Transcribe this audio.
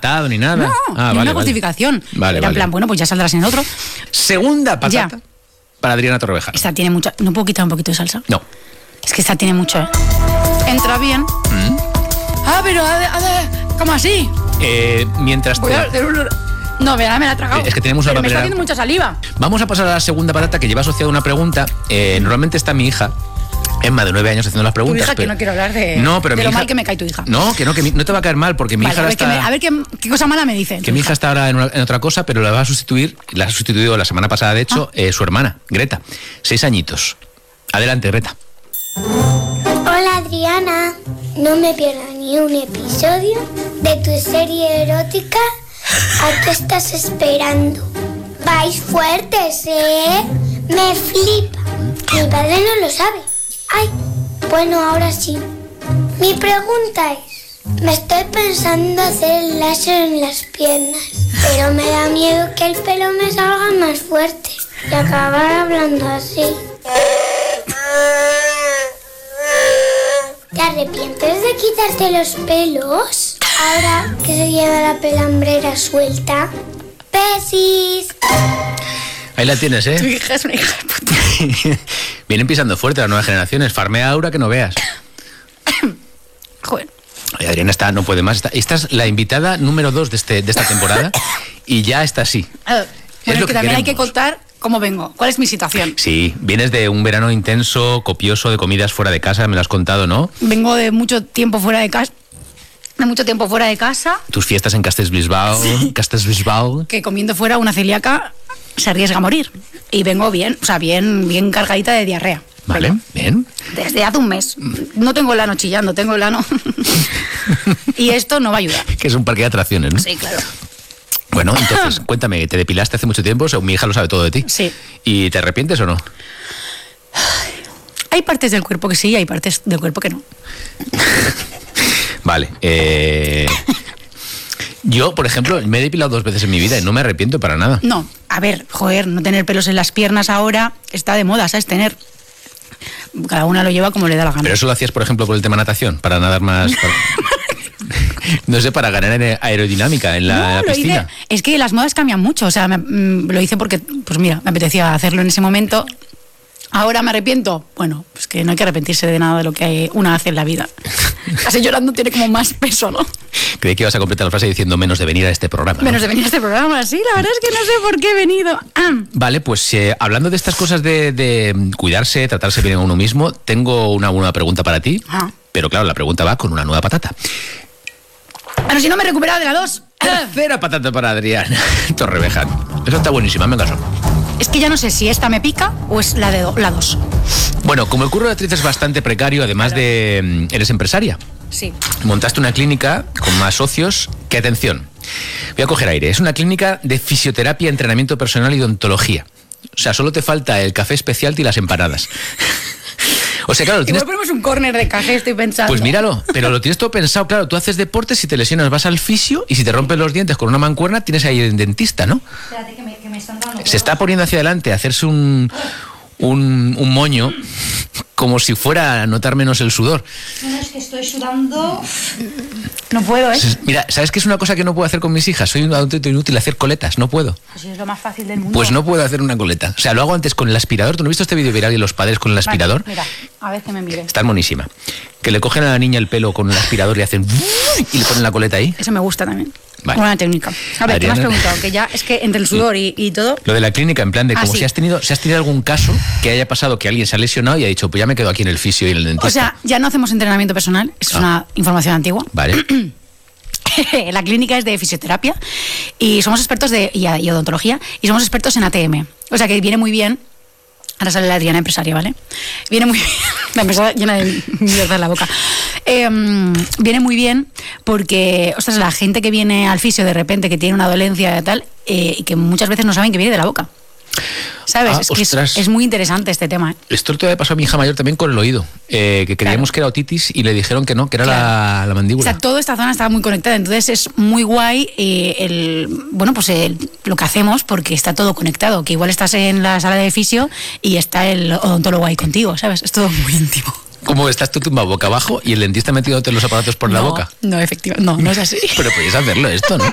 tratado ni nada. No, ni una justificación. Vale, Era en plan, bueno, pues ya saldrás en otro. Segunda patata para Adriana Torrevejano. Esta tiene mucha... ¿No puedo quitar un poquito de salsa? No. Es que esta tiene mucho, ¿eh? Entra bien. Pero... ¿Cómo así? Mientras Voy a hacer un... No, me la he tragado. Es que tenemos una Pero me está papelera. haciendo mucha saliva. Vamos a pasar a la segunda patata, que lleva asociada una pregunta. Normalmente está mi hija, Emma, de 9 años, haciendo las preguntas. Tu hija, que no quiero hablar de pero lo mal que me cae tu hija. No, que no te va a caer mal, porque mi hija a ver qué cosa mala me dice. Que mi hija está ahora en otra cosa, pero la va a sustituir, la ha sustituido la semana pasada, de hecho, su hermana, Greta, 6 añitos. Adelante, Greta. Hola, Adriana. No me pierdo ni un episodio de tu serie erótica. ¿A qué estás esperando? Vais fuertes, ¿eh? Me flipa. Mi padre no lo sabe. Ay, bueno, ahora sí. Mi pregunta es, me estoy pensando hacer el láser en las piernas, pero me da miedo que el pelo me salga más fuerte y acabar hablando así. ¿Te arrepientes de quitarte los pelos ahora que se lleva la pelambrera suelta? ¡Besis! Ahí la tienes, ¿eh? Tu hija es una hija de puta. Vienen pisando fuerte las nuevas generaciones. Farmea Aura que no veas. Joder. Ay, Adriana no puede más. Esta es la invitada número 2 de esta temporada y ya está así. Bueno, es lo que también queremos. hay que contar cómo vengo. ¿Cuál es mi situación? Sí, vienes de un verano intenso, copioso, de comidas fuera de casa, me lo has contado, ¿no? Vengo de mucho tiempo fuera de casa. Tus fiestas en Castellbisbal, Que comiendo fuera una celíaca se arriesga a morir. Y vengo bien, o sea, bien cargadita de diarrea. Vale, bien. Desde hace un mes. No tengo el ano chillando, tengo el ano. Y esto no va a ayudar. Que es un parque de atracciones, ¿no? Sí, claro. Bueno, entonces, cuéntame, ¿te depilaste hace mucho tiempo? O sea, mi hija lo sabe todo de ti. Sí. ¿Y te arrepientes o no? Hay partes del cuerpo que sí y hay partes del cuerpo que no. Vale. Yo, por ejemplo, me he depilado 2 veces en mi vida y no me arrepiento para nada. No, a ver, joder, no tener pelos en las piernas ahora está de moda, ¿sabes? Cada una lo lleva como le da la gana. Pero eso lo hacías, por ejemplo, por el tema natación, para nadar más... No sé, para ganar aerodinámica en la piscina. Es que las modas cambian mucho, o sea, lo hice porque, pues mira, me apetecía hacerlo en ese momento. Ahora me arrepiento. Bueno, pues que no hay que arrepentirse de nada de lo que una hace en la vida. Casi llorando tiene como más peso, ¿no? Creí que ibas a completar la frase diciendo menos de venir a este programa, ¿no? Menos de venir a este programa, sí, la verdad es que no sé por qué he venido. Vale, pues hablando de estas cosas de cuidarse, tratarse bien a uno mismo, tengo una buena pregunta para ti. Pero claro, la pregunta va con una nueva patata. Pero si no me he recuperado de la 2. Tercera patata para Adriana Torrevejano. Esa está buenísima, me caso. Es que ya no sé si esta me pica o es la 2. Bueno, como el curro de actriz es bastante precario, además de... eres empresaria. Sí. Montaste una clínica con más socios que, atención, voy a coger aire, es una clínica de fisioterapia, entrenamiento personal y odontología. O sea, solo te falta el café especial y las empanadas. O sea, claro, lo tienes... Igual ponemos un córner de café, estoy pensando. Pues míralo, pero lo tienes todo pensado. Claro, tú haces deporte, si te lesionas vas al fisio y si te rompes los dientes con una mancuerna tienes ahí el dentista, ¿no? Espérate, que me están dando. Se está poniendo hacia adelante a hacerse un moño como si fuera a notar menos el sudor. No, es que estoy sudando. No puedo, ¿eh? Mira, ¿sabes qué es una cosa que no puedo hacer con mis hijas? Soy un auténtico inútil, hacer coletas, no puedo. Pues es lo más fácil del mundo. Pues no puedo hacer una coleta. O sea, lo hago antes con el aspirador. ¿Tú no has visto este vídeo viral de los padres con el aspirador? Vale, mira, a ver que me mire. Está monísima. Que le cogen a la niña el pelo con el aspirador y hacen... y le ponen la coleta ahí. Eso me gusta también. Vale. Buena técnica. A ver, Adriana, ¿qué me has preguntado? Que ya es que entre el sudor y todo... Lo de la clínica, en plan de como sí. si has tenido algún caso que haya pasado que alguien se ha lesionado y ha dicho, pues ya me quedo aquí en el fisio y en el dentista. O sea, ya no hacemos entrenamiento personal, eso es una información antigua. Vale. La clínica es de fisioterapia y somos expertos y odontología y somos expertos en ATM. O sea que viene muy bien. Ahora sale la Adriana empresaria, ¿vale? Viene muy bien. La empresa llena de mierda en la boca. Viene muy bien porque, ostras, la gente que viene al fisio de repente, que tiene una dolencia y tal, y que muchas veces no saben que viene de la boca. ¿Sabes? Es muy interesante este tema, ¿eh? Esto todavía pasó a mi hija mayor también con el oído, que creíamos que era otitis y le dijeron que no, que era la mandíbula. O sea, toda esta zona estaba muy conectada, entonces es muy guay lo que hacemos porque está todo conectado, que igual estás en la sala de fisio y está el odontólogo ahí contigo, ¿sabes? Es todo muy íntimo. ¿Cómo estás tú tumbado boca abajo y el dentista metiéndote los aparatos por la boca? No, efectivamente, no es así. Pero podéis hacerlo esto, ¿no?